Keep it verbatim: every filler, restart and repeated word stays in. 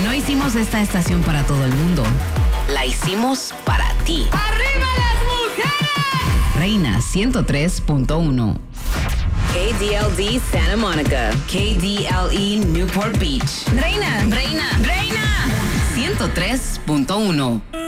No hicimos esta estación para todo el mundo. La hicimos para ti. ¡Arriba las mujeres! Reina ciento tres punto uno. K D L D Santa Monica. K D L E Newport Beach. Reina, Reina, Reina. ciento tres punto uno.